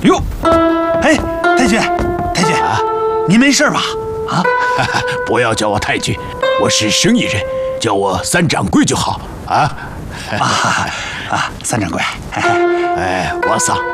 哟，哎，太君， 啊， 您没事吧？啊， 不要叫我太君，我是生意人，叫我三掌柜就好啊。 三掌柜。 哎，王嫂。